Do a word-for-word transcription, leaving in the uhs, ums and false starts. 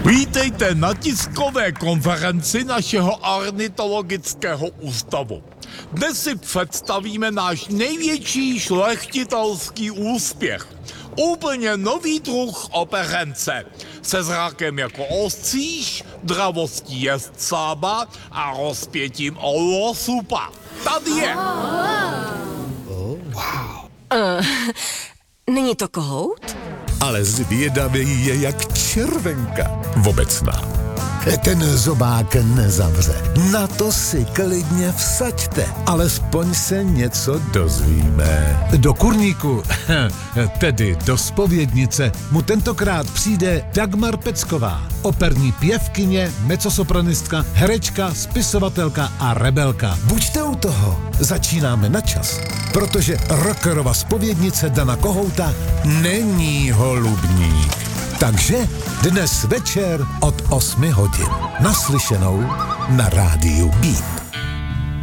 Vítejte na tiskové konferenci našeho ornitologického ústavu. Dnes si představíme náš největší šlechtitelský úspěch. Úplně nový druh operence. Se zrakem jako ostříž, dravostí jezdcába a rozpětím olosupa. Tady je. Oh, wow. Uh, není to kohout? Ale zvědavý je jak červenka vobecná. Ten zobák nezavře. Na to si klidně vsaďte. Alespoň se něco dozvíme. Do kurníku, tedy do zpovědnice, mu tentokrát přijde Dagmar Pecková, operní pěvkyně, mezzosopranistka, herečka, spisovatelka a rebelka. Buďte u toho, začínáme na čas, protože rockerova zpovědnice Dana Kohouta není holubník. Takže dnes večer od osmi hodin. Naslyšenou na rádiu Beat.